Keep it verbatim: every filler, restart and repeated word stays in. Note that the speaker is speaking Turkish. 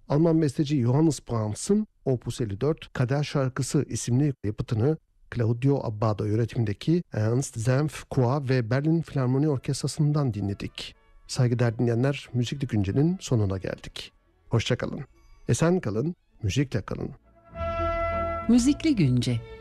Alman besteci Johannes Brahms'ın Opus elli dört Kader Şarkısı isimli yapıtını Claudio Abbado yönetimindeki Ernst Senf Chor ve Berlin Filarmoni Orkestrası'ndan dinledik. Saygıdeğer dinleyenler, Müzikli Güncel'in sonuna geldik. Hoşça kalın. Esen kalın, müzikle kalın. Müzikli Günce.